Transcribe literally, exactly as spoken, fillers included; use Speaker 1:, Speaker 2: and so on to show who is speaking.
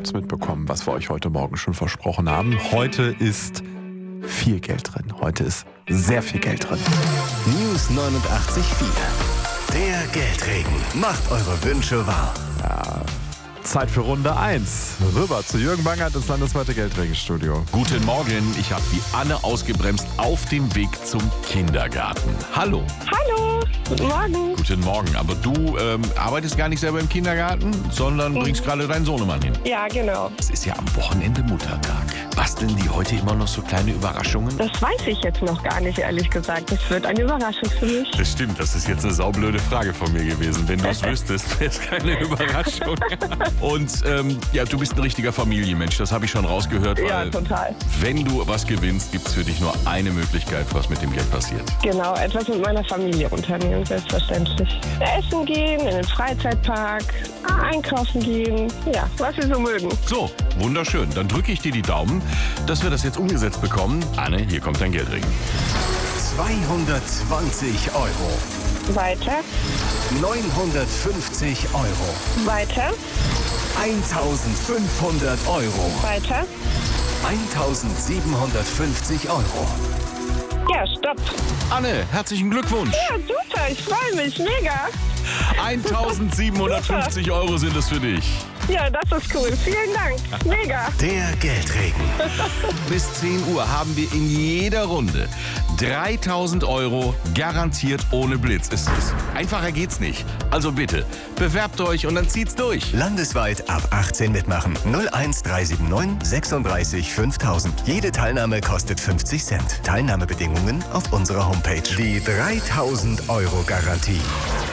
Speaker 1: habt es mitbekommen, was wir euch heute Morgen schon versprochen haben. Heute ist viel Geld drin. Heute ist sehr viel Geld drin.
Speaker 2: News neunundachtzig Komma vier. Der Geldregen macht eure Wünsche wahr.
Speaker 1: Ja, Zeit für Runde eins. Rüber zu Jürgen Bangert ins landesweite Geldregenstudio.
Speaker 3: Guten Morgen, ich habe die Anne ausgebremst auf dem Weg zum Kindergarten. Hallo.
Speaker 4: Hallo, guten Morgen.
Speaker 3: Guten Morgen, aber du ähm, arbeitest gar nicht selber im Kindergarten, sondern
Speaker 4: Mhm.
Speaker 3: bringst gerade deinen Sohnemann hin.
Speaker 4: Ja, genau.
Speaker 3: Es ist ja am Wochenende Muttertag. Basteln die heute immer noch so kleine Überraschungen?
Speaker 4: Das weiß ich jetzt noch gar nicht, ehrlich gesagt. Das wird eine Überraschung für mich.
Speaker 3: Das stimmt, das ist jetzt eine saublöde Frage von mir gewesen. Wenn du es wüsstest, wäre es keine Überraschung. Und ähm, ja, du bist ein richtiger Familienmensch, das habe ich schon rausgehört.
Speaker 4: Ja,
Speaker 3: Weil
Speaker 4: total.
Speaker 3: wenn du was gewinnst, gibt es für dich nur eine Möglichkeit, was mit dem Geld passiert.
Speaker 4: Genau, etwas mit meiner Familie unternehmen, selbstverständlich. Essen gehen, in den Freizeitpark, einkaufen gehen, ja, was wir so mögen.
Speaker 3: So, wunderschön. Dann drücke ich dir die Daumen, dass wir das jetzt umgesetzt bekommen. Anne, hier kommt dein Geldring.
Speaker 2: zweihundertzwanzig Euro.
Speaker 4: Weiter,
Speaker 2: neunhundertfünfzig Euro.
Speaker 4: weiter,
Speaker 2: eintausendfünfhundert Euro.
Speaker 4: weiter.
Speaker 2: eintausendsiebenhundertfünfzig Euro.
Speaker 4: Ja, stopp.
Speaker 3: Anne, herzlichen Glückwunsch.
Speaker 4: Ja, super, ich freue mich, mega.
Speaker 3: eintausendsiebenhundertfünfzig Euro sind es für dich.
Speaker 4: Ja, das ist cool. Vielen Dank. Mega.
Speaker 2: Der Geldregen.
Speaker 3: Bis zehn Uhr haben wir in jeder Runde dreitausend Euro garantiert ohne Blitz. Es ist, einfacher geht's nicht. Also bitte, bewerbt euch und dann zieht's durch.
Speaker 2: Landesweit ab achtzehn mitmachen. null eins drei sieben neun sechsunddreißig fünftausend. Jede Teilnahme kostet fünfzig Cent. Teilnahmebedingungen auf unserer Homepage. Die dreitausend Euro Garantie.